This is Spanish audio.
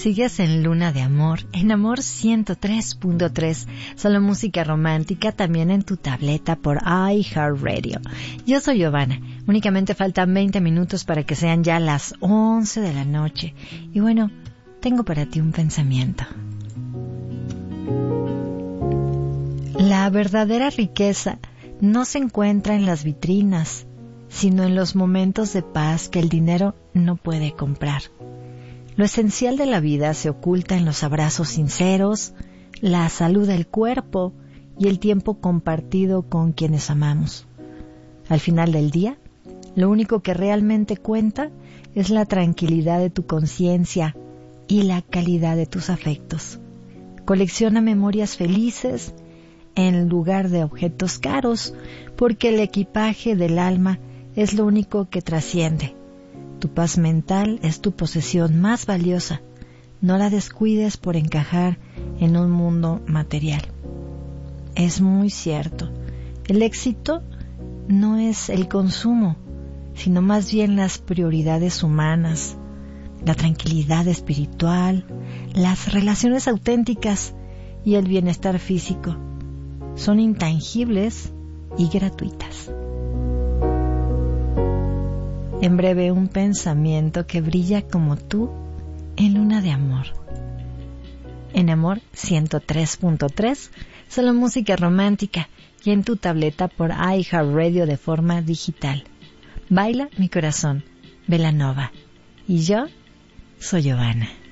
Sigues en Luna de Amor, en Amor 103.3, solo música romántica, también en tu tableta por iHeartRadio. Yo soy Giovanna, únicamente faltan 20 minutos para que sean ya las 11 de la noche. Y bueno, tengo para ti un pensamiento. La verdadera riqueza no se encuentra en las vitrinas, sino en los momentos de paz que el dinero no puede comprar. Lo esencial de la vida se oculta en los abrazos sinceros, la salud del cuerpo y el tiempo compartido con quienes amamos. Al final del día, lo único que realmente cuenta es la tranquilidad de tu conciencia y la calidad de tus afectos. Colecciona memorias felices en lugar de objetos caros, porque el equipaje del alma es lo único que trasciende. Tu paz mental es tu posesión más valiosa. No la descuides por encajar en un mundo material. Es muy cierto. El éxito no es el consumo, sino más bien las prioridades humanas, la tranquilidad espiritual, las relaciones auténticas y el bienestar físico. Son intangibles y gratuitas. En breve, un pensamiento que brilla como tú en Luna de Amor. En Amor 103.3, solo música romántica y en tu tableta por iHeartRadio de forma digital. Baila mi corazón, Belanova. Y yo soy Giovanna.